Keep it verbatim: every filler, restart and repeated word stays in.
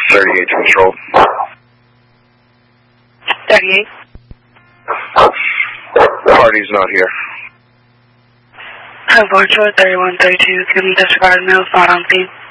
thirty-eight to control. thirty-eight. Party's not here. Have Virtual thirty-one thirty-two, can we disregard mail, not on scene?